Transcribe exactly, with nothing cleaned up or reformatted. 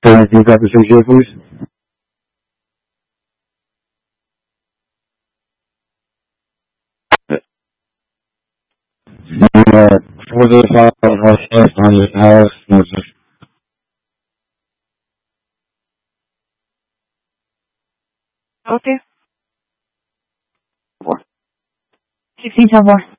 seventeen Pepper Six Zero, please. Uh, four zero five Northwest Hundred House, Northwest. Okay. sixteen South Four.